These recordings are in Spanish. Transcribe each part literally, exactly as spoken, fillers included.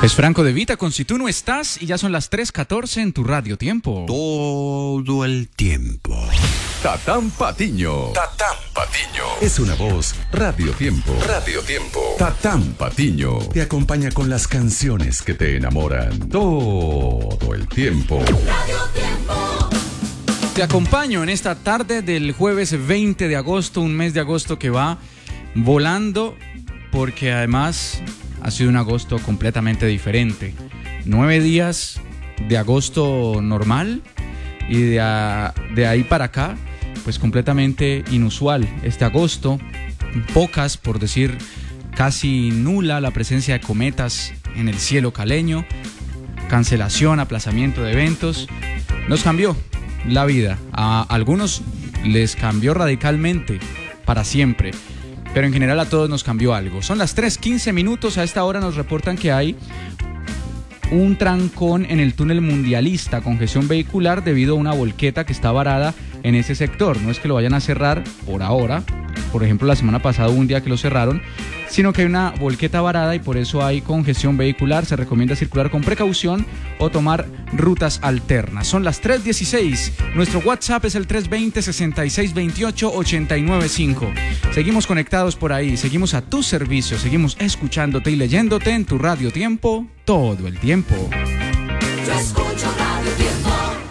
Es Franco De Vita con Si Tú No Estás y ya son las tres catorce en tu Radio Tiempo. Todo el tiempo. Tatán Patiño. Tatán Patiño. Es una voz Radio Tiempo. Radio Tiempo. Tatán Patiño te acompaña con las canciones que te enamoran todo el tiempo. Radio Tiempo. Te acompaño en esta tarde del jueves veinte de agosto, un mes de agosto que va volando porque además ha sido un agosto completamente diferente. Nueve días de agosto normal y de, a, de ahí para acá, pues completamente inusual. Este agosto, pocas, por decir casi nula, la presencia de cometas en el cielo caleño, cancelación, aplazamiento de eventos. Nos cambió la vida. A algunos les cambió radicalmente, para siempre. Pero en general a todos nos cambió algo. Son las tres quince minutos. A esta hora nos reportan que hay un trancón en el túnel Mundialista, congestión vehicular debido a una volqueta que está varada en ese sector. No es que lo vayan a cerrar por ahora. Por ejemplo, la semana pasada hubo un día que lo cerraron, sino que hay una volqueta varada y por eso hay congestión vehicular. Se recomienda circular con precaución o tomar rutas alternas. Son las tres dieciséis. Nuestro WhatsApp es el tres veinte, sesenta y seis veintiocho, ochenta y nueve cinco. Seguimos conectados por ahí, seguimos a tu servicio, seguimos escuchándote y leyéndote en tu Radio Tiempo todo el tiempo. Yo escucho Radio Tiempo.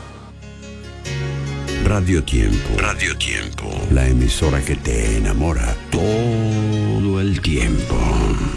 Radio Tiempo. Radio Tiempo. La emisora que te enamora todo el tiempo.